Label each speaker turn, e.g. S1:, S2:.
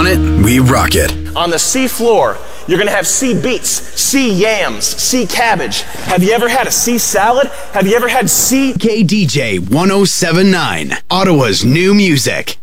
S1: want it, we rock it.
S2: On the sea floor, you're gonna have sea beets, sea yams, sea cabbage. Have you ever had a sea salad? Have you ever had sea...
S1: KDJ 1079, Ottawa's new music.